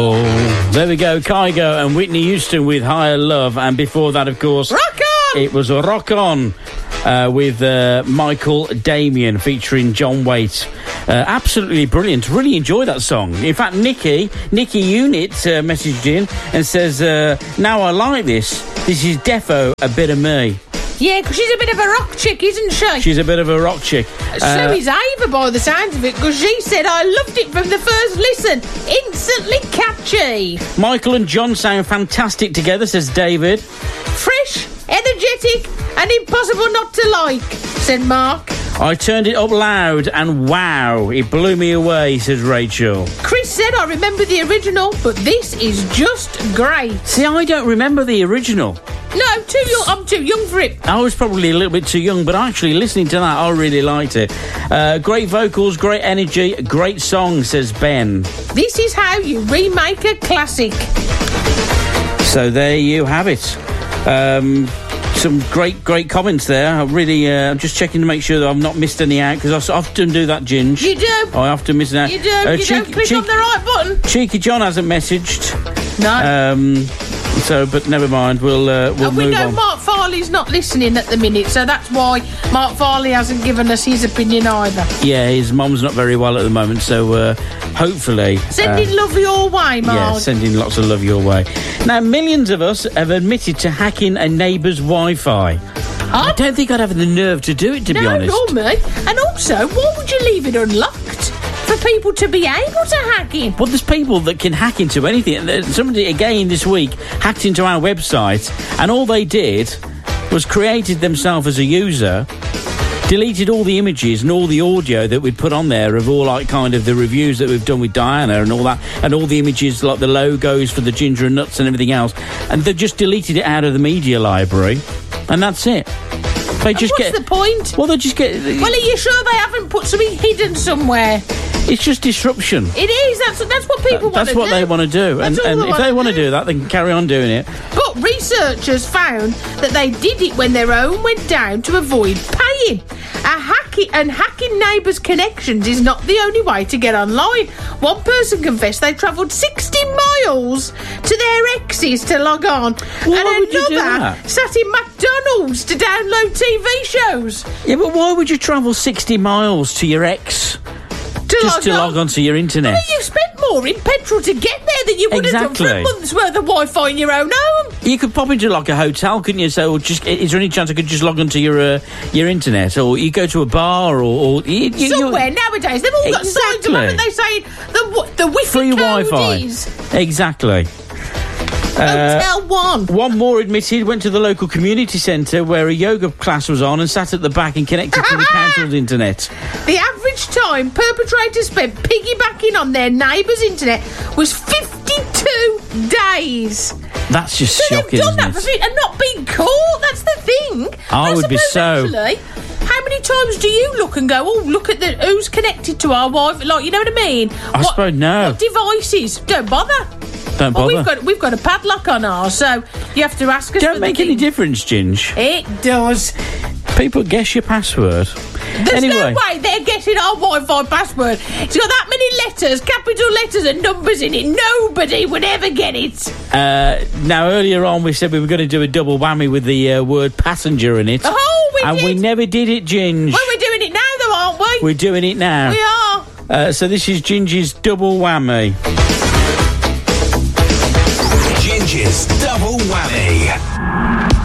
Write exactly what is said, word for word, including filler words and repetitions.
Oh, there we go, Kygo and Whitney Houston with Higher Love, and before that, of course, Rock On! It was a Rock On uh, with uh, Michael Damian featuring John Waite. Uh, absolutely brilliant. Really enjoy that song. In fact, Nikki, Nikki Unit uh, messaged in and says, uh, now I like this. This is defo a bit of me. Yeah, because she's a bit of a rock chick, isn't she? She's a bit of a rock chick. So uh, is Ava, by the sounds of it, because she said, I loved it from the first listen. Instantly catchy. Michael and John sound fantastic together, says David. Fresh, energetic, and impossible not to like, said Mark. I turned it up loud and wow, it blew me away, says Rachel. Chris said, I remember the original, but this is just great. See, I don't remember the original. No, too young. I'm too young for it. I was probably a little bit too young, but actually listening to that, I really liked it. Uh, great vocals, great energy, great song, says Ben. This is how you remake a classic. So there you have it. Um, some great, great comments there. I really, uh, I'm just checking to make sure that I've not missed any out, because I often do that, Ginge. You do. I often miss it out. You do. Uh, you cheeky, don't click cheeky, on the right button. Cheeky John hasn't messaged. No. Um, so, but never mind. We'll uh, we'll and we move know on. Mark Farley's not listening at the minute, so that's why Mark Farley hasn't given us his opinion either. Yeah, his mum's not very well at the moment, so uh, hopefully... Sending uh, love your way, Mark. Yeah, sending lots of love your way. Now, millions of us have admitted to hacking a neighbour's Wi-Fi. Huh? I don't think I'd have the nerve to do it, to no, be honest. No, me. And also, why would you leave it unlocked? For people to be able to hack in. Well, there's people that can hack into anything. Somebody, again, this week, hacked into our website, and all they did was created themselves as a user, deleted all the images and all the audio that we'd put on there of all, like, kind of the reviews that we've done with Diana and all that, and all the images, like the logos for the Ginger and Nuts and everything else, and they just deleted it out of the media library, and that's it. They just what's get, the point? Well, they just get... Well, are you sure they haven't put something hidden somewhere? It's just disruption. It is. That's that's what people that, want to do. That's what they want to do. That's and all and they if they want to do. do that, they can carry on doing it. But researchers found that they did it when their own went down to avoid paying. A hacking and hacking neighbours' connections is not the only way to get online. One person confessed they travelled sixty miles to their exes to log on. Well, and why would you do another that? sat in McDonald's to download T V shows. Yeah, but why would you travel sixty miles to your ex To just log to on. log on to your internet? Well, you spent more in petrol to get there than you would Exactly. have done for a month's worth of Wi-Fi in your own home. You could pop into like a hotel, couldn't you? So, just is there any chance I could just log onto your uh, your internet, or you go to a bar, or, or you, you, Somewhere nowadays they've all got signs, Exactly. haven't they, saying the the Wi-Fi free code Wi-Fi. is Exactly. Hotel One. One more admitted went to the local community centre where a yoga class was on and sat at the back and connected to the council's internet. The average time perpetrators spent piggybacking on their neighbour's internet was fifty-two days. That's just So shocking, they've done isn't that it? for free and not been caught. That's the thing. I would be suppose so- Actually, how many times do you look and go, oh, look at the who's connected to our Wi-Fi? Like, you know what I mean? I suppose no. What devices? Don't bother. Don't Well, bother. we've got we've got a padlock on ours, so you have to ask us. Don't for make the any thing. difference, Ginge. It does. People guess your password. There's Anyway. no way they're getting our Wi-Fi password. It's got that many letters, capital letters and numbers in it. Nobody would ever get it. Uh, now, earlier on, we said we were going to do a double whammy with the uh, word passenger in it. Oh, we and did. we never did it, Ginge. Well, we're doing it now, though, aren't we? We're doing it now. We are. Uh, so this is Ginger's double whammy. Ginger's double whammy.